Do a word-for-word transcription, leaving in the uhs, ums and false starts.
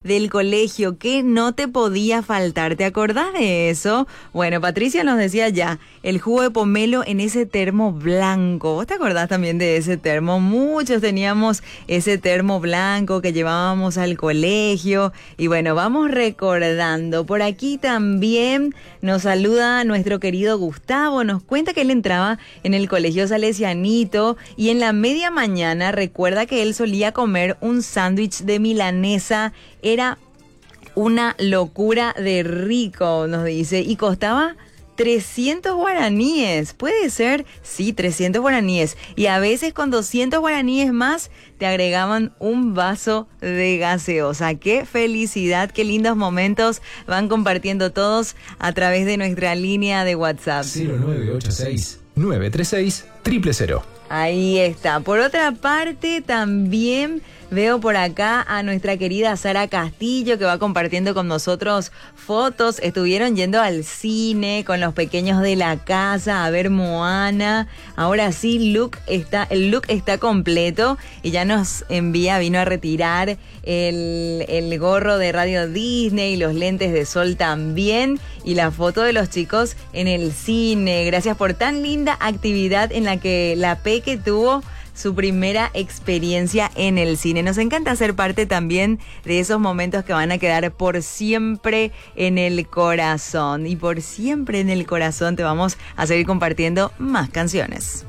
del colegio que no te podía faltar. ¿Te acordás de eso? Bueno, Patricia nos decía ya, el jugo de pomelo en ese termo blanco. ¿Vos te acordás también de ese termo? Muchos teníamos ese termo blanco que llevábamos al colegio. Y bueno, vamos recordando. Por aquí también nos saluda nuestro querido Gustavo. Nos cuenta que él entraba en el colegio salesianito y en la media mañana recuerda que él solía comer un sándwich de milanesa. Era una locura de rico, nos dice, y costaba trescientos guaraníes. ¿Puede ser? Sí, trescientos guaraníes. Y a veces con doscientos guaraníes más te agregaban un vaso de gaseosa. ¡Qué felicidad! ¡Qué lindos momentos van compartiendo todos a través de nuestra línea de WhatsApp! cero nueve ocho seis, nueve tres seis, cero cero cero. Ahí está. Por otra parte, también veo por acá a nuestra querida Sara Castillo, que va compartiendo con nosotros fotos. Estuvieron yendo al cine con los pequeños de la casa a ver Moana. Ahora sí, look está, el look está completo y ya nos envía, vino a retirar el, el gorro de Radio Disney, los lentes de sol también y la foto de los chicos en el cine. Gracias por tan linda actividad en la que la Peque tuvo su primera experiencia en el cine. Nos encanta ser parte también de esos momentos que van a quedar por siempre en el corazón. Y por siempre en el corazón te vamos a seguir compartiendo más canciones.